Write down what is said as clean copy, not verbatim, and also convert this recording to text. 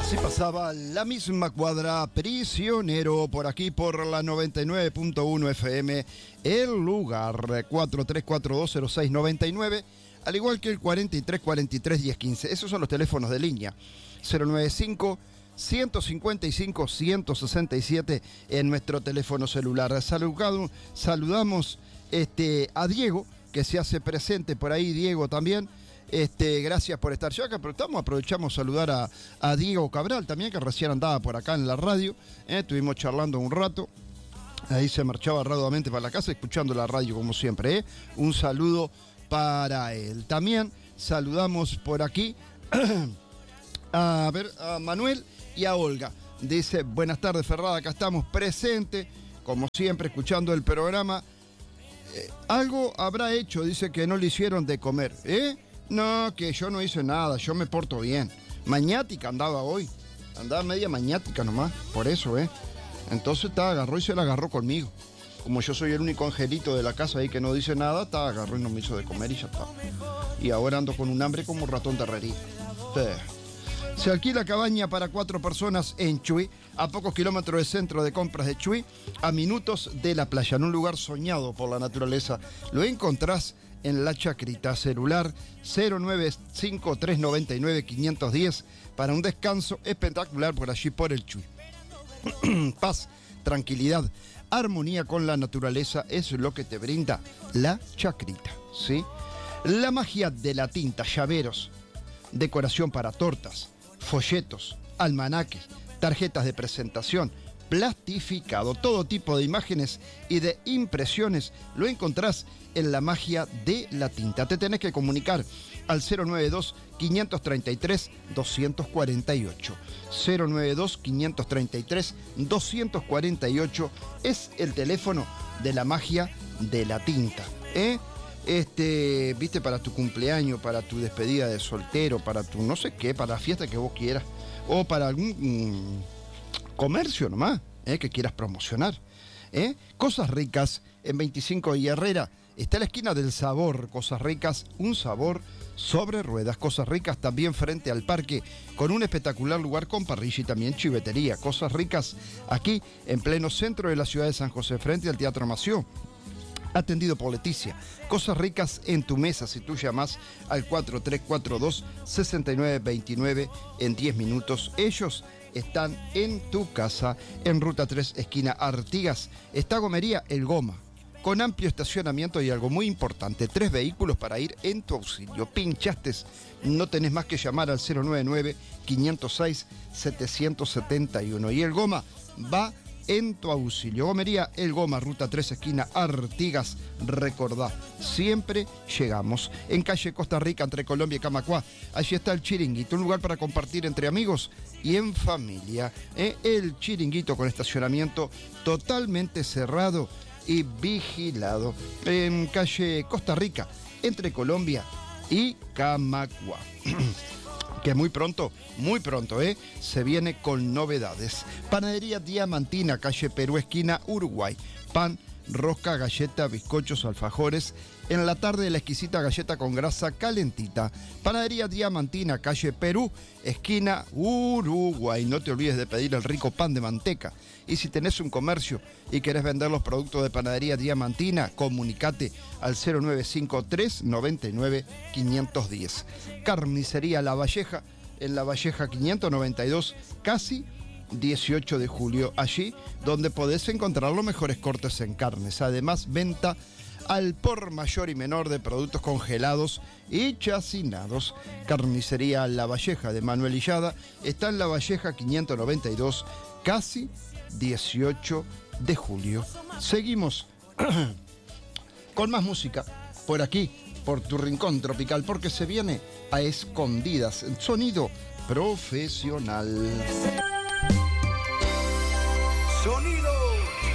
Así pasaba la misma cuadra, Prisionero, por aquí por la 99.1 FM, el lugar 43420699, al igual que el 43431015. Esos son los teléfonos de línea. 095-155-167 en nuestro teléfono celular. Saludamos a Diego, que se hace presente por ahí. Diego también. Gracias por estar ya acá, pero aprovechamos a saludar a Diego Cabral también, que recién andaba por acá en la radio. Estuvimos charlando un rato. Ahí se marchaba raudamente para la casa, escuchando la radio como siempre. Un saludo para él. También saludamos por aquí a Manuel y a Olga. Dice, buenas tardes Ferrada, acá estamos presentes, como siempre, escuchando el programa. Algo habrá hecho, dice que no le hicieron de comer. No, que yo no hice nada, yo me porto bien. Mañática andaba hoy. Andaba media mañática nomás, por eso, Entonces agarró y se la agarró conmigo. Como yo soy el único angelito de la casa ahí que no dice nada, agarró y no me hizo de comer y ya está. Y ahora ando con un hambre como ratón de herrería. Se alquila cabaña para 4 personas en Chuy, a pocos kilómetros del centro de compras de Chuy, a minutos de la playa, en un lugar soñado por la naturaleza. Lo encontrás en La Chacrita, celular 095-399-510 para un descanso espectacular por allí por el Chuy. Paz, tranquilidad, armonía con la naturaleza es lo que te brinda La Chacrita, ¿sí? La magia de la tinta, llaveros, decoración para tortas, folletos, almanaques, tarjetas de presentación, plastificado, todo tipo de imágenes y de impresiones lo encontrás en la magia de la tinta. Te tenés que comunicar al 092-533-248. 092-533-248 es el teléfono de la magia de la tinta. Viste, para tu cumpleaños, para tu despedida de soltero, para tu no sé qué, para la fiesta que vos quieras, o para algún comercio nomás, que quieras promocionar. Cosas Ricas en 25 y Herrera. Está la esquina del sabor. Cosas Ricas, un sabor sobre ruedas. Cosas Ricas también frente al parque, con un espectacular lugar con parrilla y también chivetería. Cosas Ricas aquí en pleno centro de la ciudad de San José, frente al Teatro Mació. Atendido por Leticia. Cosas Ricas en tu mesa. Si tú llamas al 4342-6929 en 10 minutos, ellos están en tu casa, en Ruta 3, esquina Artigas. Está Gomería El Goma, con amplio estacionamiento y algo muy importante, 3 vehículos para ir en tu auxilio. Pinchaste, no tenés más que llamar al 099-506-771. Y El Goma va en tu auxilio. Gomería El Goma, Ruta 3, esquina Artigas. Recordá, siempre llegamos. En calle Costa Rica, entre Colombia y Camacuá. Allí está el Chiringuito, un lugar para compartir entre amigos y en familia. El Chiringuito con estacionamiento totalmente cerrado y vigilado. En calle Costa Rica, entre Colombia y Camacuá. Que muy pronto, se viene con novedades. Panadería Diamantina, calle Perú, esquina Uruguay. Pan, rosca, galleta, bizcochos, alfajores. En la tarde, la exquisita galleta con grasa calentita. Panadería Diamantina, calle Perú, esquina Uruguay. No te olvides de pedir el rico pan de manteca. Y si tenés un comercio y querés vender los productos de Panadería Diamantina, comunicate al 0953 99 510. Carnicería La Valleja, en La Valleja 592, casi 18 de julio. Allí donde podés encontrar los mejores cortes en carnes. Además, venta al por mayor y menor de productos congelados y chacinados. Carnicería La Valleja de Manuel Illada está en La Valleja 592, casi 18 de julio. Seguimos con más música por aquí, por tu rincón tropical, porque se viene a escondidas, sonido profesional.